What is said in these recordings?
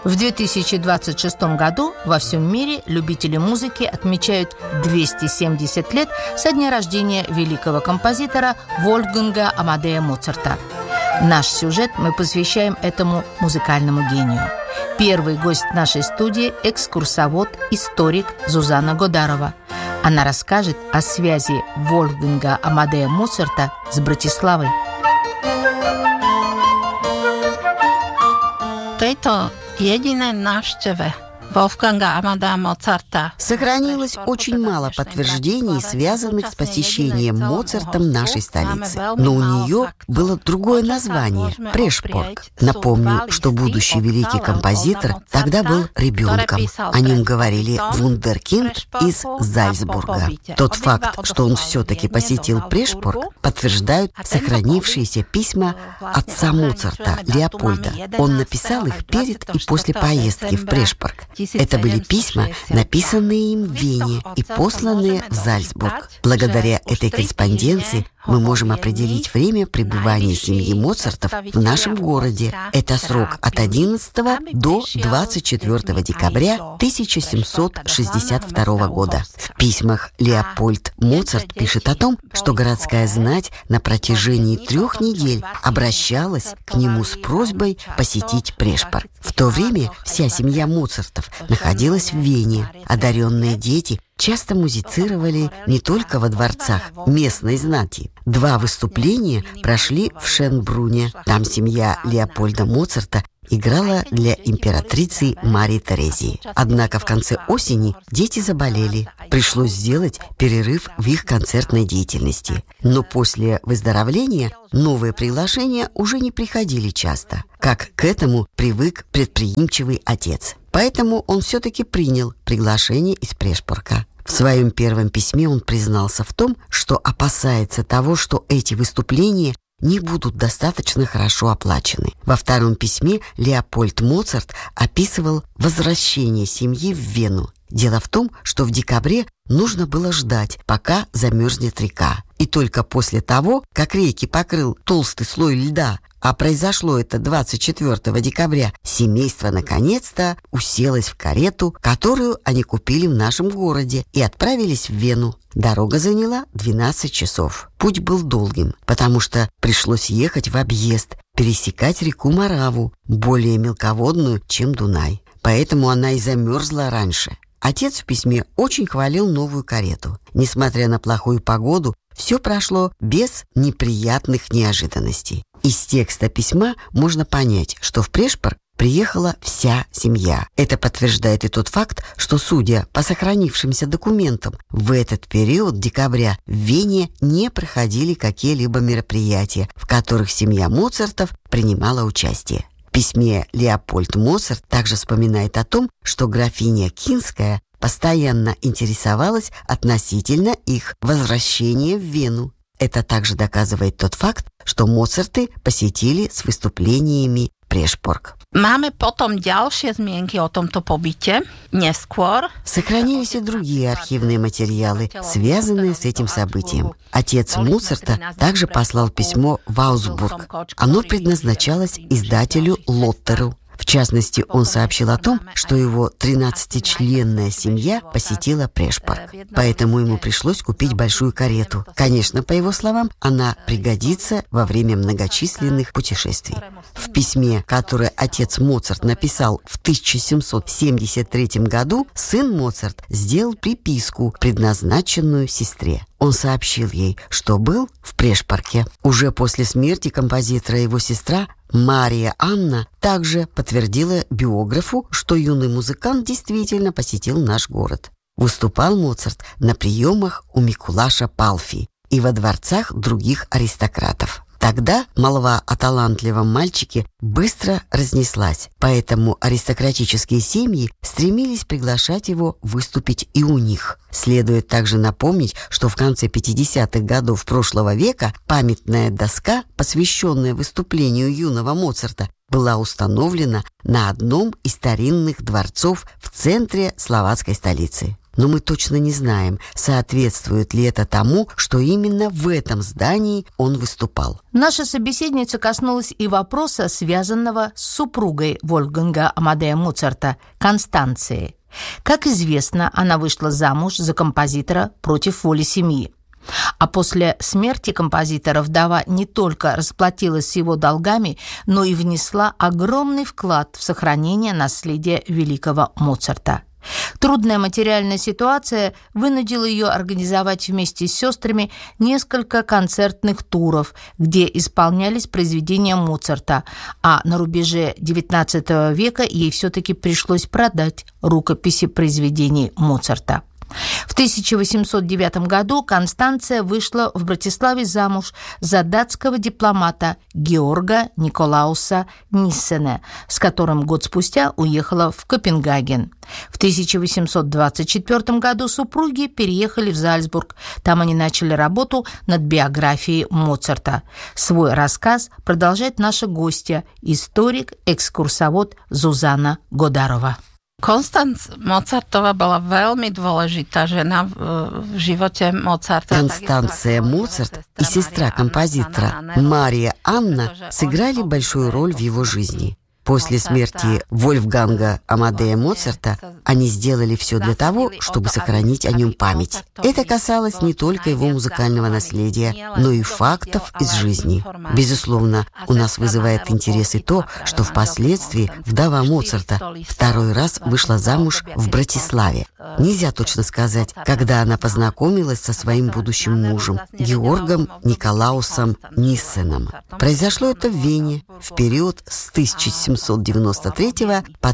В 2026 году во всем мире любители музыки отмечают 270 лет со дня рождения великого композитора Вольфганга Амадея Моцарта. Наш сюжет мы посвящаем этому музыкальному гению. Первый гость нашей студии – экскурсовод, историк Зузанна Годарова. Она расскажет о связи Вольфганга Амадея Моцарта с Братиславой. Это jedinej návšteve Wolfganga Amadea Mozarta сохранилось очень мало подтверждений, связанных с посещением Моцартом нашей столицы. Но у нее было другое название – Прешпорг. Напомню, что будущий великий композитор тогда был ребенком. О нем говорили вундеркинд из Зальцбурга. Тот факт, что он все-таки посетил Прешпорг, подтверждают сохранившиеся письма отца Моцарта, Леопольда. Он написал их перед и после поездки в Прешпорг. Это были письма, написанные им в Вене и посланные в Зальцбург. Благодаря этой корреспонденции мы можем определить время пребывания семьи Моцартов в нашем городе. Это срок от 11 до 24 декабря 1762 года. В письмах Леопольд Моцарт пишет о том, что городская знать на протяжении 3 недель обращалась к нему с просьбой посетить Прешпорг. В то время вся семья Моцартов находилась в Вене. Одаренные дети часто музицировали не только во дворцах местной знати. 2 выступления прошли в Шенбруне. Там семья Леопольда Моцарта играла для императрицы Марии Терезии. Однако в конце осени дети заболели. Пришлось сделать перерыв в их концертной деятельности. Но после выздоровления новые приглашения уже не приходили часто, как к этому привык предприимчивый отец. Поэтому он все-таки принял приглашение из Прешпорга. В своем первом письме он признался в том, что опасается того, что эти выступления не будут достаточно хорошо оплачены. Во втором письме Леопольд Моцарт описывал возвращение семьи в Вену. Дело в том, что в декабре нужно было ждать, пока замерзнет река. И только после того, как реки покрыл толстый слой льда, а произошло это 24 декабря, семейство наконец-то уселось в карету, которую они купили в нашем городе, и отправились в Вену. Дорога заняла 12 часов. Путь был долгим, потому что пришлось ехать в объезд, пересекать реку Мораву, более мелководную, чем Дунай. Поэтому она и замерзла раньше. Отец в письме очень хвалил новую карету. Несмотря на плохую погоду, все прошло без неприятных неожиданностей. Из текста письма можно понять, что в Прешпорг приехала вся семья. Это подтверждает и тот факт, что, судя по сохранившимся документам, в этот период декабря в Вене не проходили какие-либо мероприятия, в которых семья Моцартов принимала участие. В письме Леопольд Моцарт также вспоминает о том, что графиня Кинская постоянно интересовалась относительно их возвращения в Вену. Это также доказывает тот факт, что Моцарты посетили с выступлениями Прешпорг. Máme potom ďalšie zmienky o tomto pobyte neskôr. Сохранились и другие архивные материалы, связанные с этим событием. Отец Моцарта также послал письмо в Аусбург. Оно предназначалось издателю Лоттеру. В частности, он сообщил о том, что его 13-членная семья посетила Прешпорг. Поэтому ему пришлось купить большую карету. Конечно, по его словам, она пригодится во время многочисленных путешествий. В письме, которое отец Моцарт написал в 1773 году, сын Моцарт сделал приписку, предназначенную сестре. Он сообщил ей, что был в Прешпорге. Уже после смерти композитора его сестра Мария Анна также подтвердила биографу, что юный музыкант действительно посетил наш город. Выступал Моцарт на приемах у Микулаша Палфи и во дворцах других аристократов. Тогда молва о талантливом мальчике быстро разнеслась, поэтому аристократические семьи стремились приглашать его выступить и у них. Следует также напомнить, что в конце 50-х годов прошлого века памятная доска, посвященная выступлению юного Моцарта, была установлена на одном из старинных дворцов в центре словацкой столицы. но мы точно не знаем, соответствует ли это тому, что именно в этом здании он выступал. Наша собеседница коснулась и вопроса, связанного с супругой Вольфганга Амадея Моцарта, Констанцией. Как известно, она вышла замуж за композитора против воли семьи. А после смерти композитора вдова не только расплатилась с его долгами, но и внесла огромный вклад в сохранение наследия великого Моцарта. Трудная материальная ситуация вынудила ее организовать вместе с сестрами несколько концертных туров, где исполнялись произведения Моцарта, а на рубеже XIX века ей все-таки пришлось продать рукописи произведений Моцарта. В 1809 году Констанция вышла в Братиславе замуж за датского дипломата Георга Николауса Ниссена, с которым год спустя уехала в Копенгаген. В 1824 году супруги переехали в Зальцбург. Там они начали работу над биографией Моцарта. Свой рассказ продолжает наша гостья, историк-экскурсовод Зузана Годарова. Konstanc Mozartova bola veľmi dôležitá žena v živote Mozarta. Констанция Моцарт и сестра композитора Мария Анна сыграли большую роль в его жизни. После смерти Вольфганга Амадея Моцарта они сделали все для того, чтобы сохранить о нем память. Это касалось не только его музыкального наследия, но и фактов из жизни. Безусловно, у нас вызывает интерес и то, что впоследствии вдова Моцарта второй раз вышла замуж в Братиславе. Нельзя точно сказать, когда она познакомилась со своим будущим мужем, Георгом Николаусом Ниссеном. Произошло это в Вене в период с 1793 по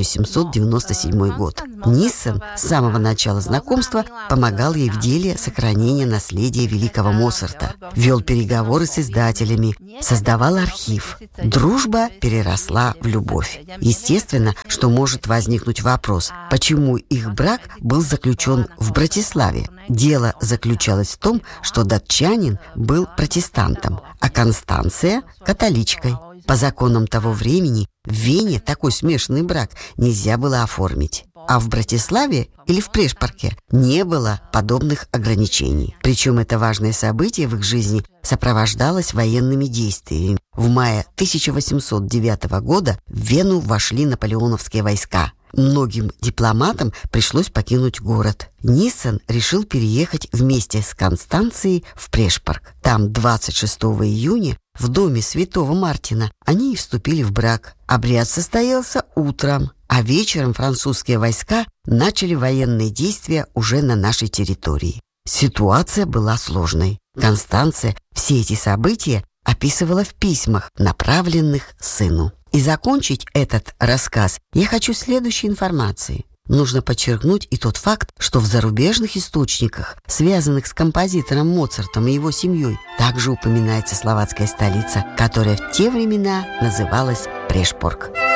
1797 год. Ниссен с самого начала знакомства помогал ей в деле сохранения наследия великого Моцарта, вел переговоры с издателями, создавал архив. Дружба переросла в любовь. Естественно, что может возникнуть вопрос, почему их брак был заключен в Братиславе. Дело заключалось в том, что датчанин был протестантом, а Констанция – католичкой. По законам того времени в Вене такой смешанный брак нельзя было оформить. А в Братиславе или в Прешпарке не было подобных ограничений. Причем это важное событие в их жизни сопровождалось военными действиями. В мае 1809 года в Вену вошли наполеоновские войска. Многим дипломатам пришлось покинуть город. Ниссен решил переехать вместе с Констанцией в Прешпарк. Там 26 июня в доме святого Мартина они и вступили в брак. Обряд состоялся утром, а вечером французские войска начали военные действия уже на нашей территории. Ситуация была сложной. Констанция все эти события описывала в письмах, направленных сыну. И закончить этот рассказ я хочу следующей информацией. Нужно подчеркнуть и тот факт, что в зарубежных источниках, связанных с композитором Моцартом и его семьей, также упоминается словацкая столица, которая в те времена называлась Прешпорк.